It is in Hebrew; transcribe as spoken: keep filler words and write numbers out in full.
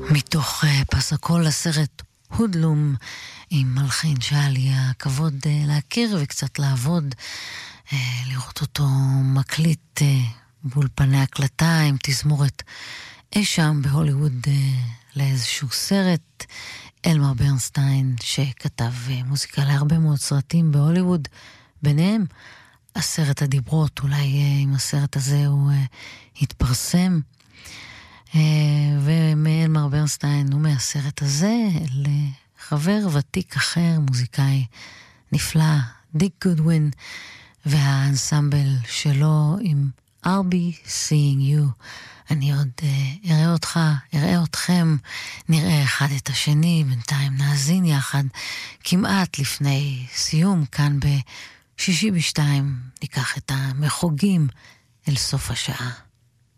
מתוך uh, פסקול הסרט הודלום עם מלחין שהיה לי הכבוד uh, להכיר וקצת לעבוד, uh, לראות אותו מקליט uh, באולפני הקלטה עם תזמורת אי שם בהוליווד uh, לאיזשהו סרט. אלמר ברנסטיין שכתב uh, מוזיקה להרבה מאוד סרטים בהוליווד, ביניהם הסרט הדיברות, אולי uh, עם הסרט הזה הוא uh, התפרסם. ומאלמר ברנסטיין ומהסרט הזה לחבר ותיק אחר, מוזיקאי נפלא, דיק גודווין, והאנסמבל שלו עם I'll be seeing you. אני עוד uh, אראה אותך, אראה אתכם, נראה אחד את השני, בינתיים נאזין יחד, כמעט לפני סיום כאן בשישי בשתיים, ניקח את המחוגים אל סוף השעה.